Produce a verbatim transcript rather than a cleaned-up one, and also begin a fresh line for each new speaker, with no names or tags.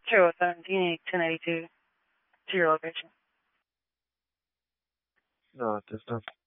True, seventeen, ten eighty-two to your location.
No, there's not.